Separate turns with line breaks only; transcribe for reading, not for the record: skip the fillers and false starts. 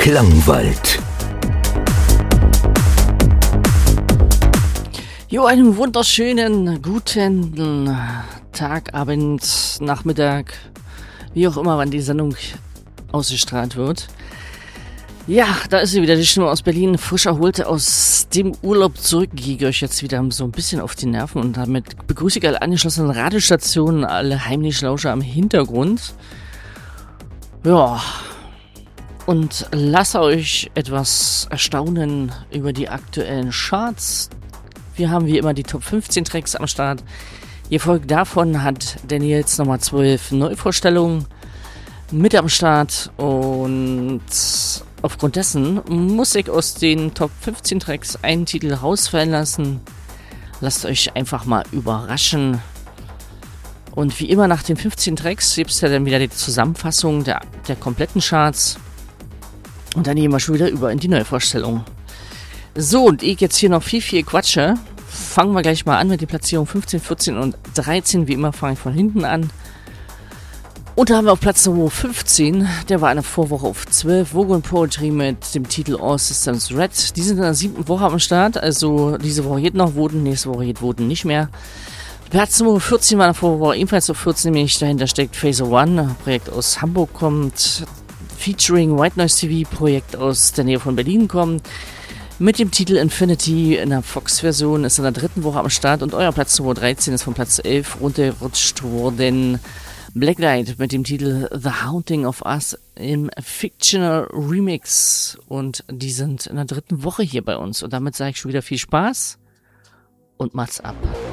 Klangwald.
Jo, einen wunderschönen guten Tag, Abend, Nachmittag, wie auch immer, wann die Sendung ausgestrahlt wird. Ja, da ist sie wieder, die Stimme aus Berlin, frisch erholt aus dem Urlaub zurück. Gehe euch jetzt wieder so ein bisschen auf die Nerven und damit begrüße ich alle angeschlossenen Radiostationen, alle heimlichen Lauscher am Hintergrund. Ja, und lasse euch etwas erstaunen über die aktuellen Charts. Wir haben wie immer die Top 15 Tracks am Start. Gefolgt davon hat Daniels Nummer 12 Neuvorstellungen mit am Start und aufgrund dessen muss ich aus den Top 15 Tracks einen Titel rausfallen lassen. Lasst euch einfach mal überraschen. Und wie immer nach den 15 Tracks gibt es ja dann wieder die Zusammenfassung der kompletten Charts. Und dann gehen wir schon wieder über in die Neuvorstellung. So, und ich jetzt hier noch viel quatsche, fangen wir gleich mal an mit den Platzierungen 15, 14 und 13. Wie immer fange ich von hinten an. Und da haben wir auf Platz Nummer 15, der war eine Vorwoche auf 12, Vogue & Poetry mit dem Titel All Systems Red. Die sind in der 7. Woche am Start, also diese Woche geht noch Voten, nächste Woche geht Voten nicht mehr. Platz Nummer 14 war eine Vorwoche ebenfalls auf 14, nämlich dahinter steckt Phase One, ein Projekt aus Hamburg kommt, featuring White Noise TV, Projekt aus der Nähe von Berlin kommt. Mit dem Titel Infinity in der Fox-Version ist in der 3. Woche am Start und euer Platz Nummer 13 ist von Platz 11 runtergerutscht worden. Blacklight mit dem Titel The Haunting of Us im Fictional Remix und die sind in der 3. Woche hier bei uns und damit sage ich schon wieder viel Spaß und macht's ab.